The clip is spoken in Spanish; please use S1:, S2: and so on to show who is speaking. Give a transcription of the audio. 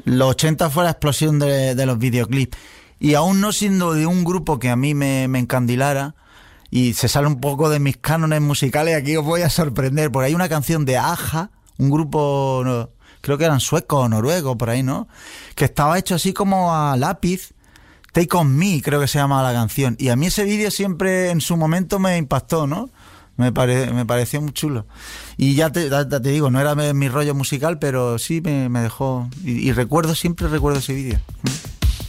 S1: los 80 fue la explosión de los videoclips. Y aún no siendo de un grupo que a mí me encandilara, y se sale un poco de mis cánones musicales, aquí os voy a sorprender, porque hay una canción de Aja, un grupo, no, creo que eran suecos o noruegos, por ahí, ¿no? Que estaba hecho así como a lápiz. Take On Me, creo que se llama la canción. Y a mí ese vídeo siempre en su momento me impactó, ¿no? Me pareció muy chulo. Y ya te digo, no era mi rollo musical, pero sí me dejó. Y siempre recuerdo ese vídeo.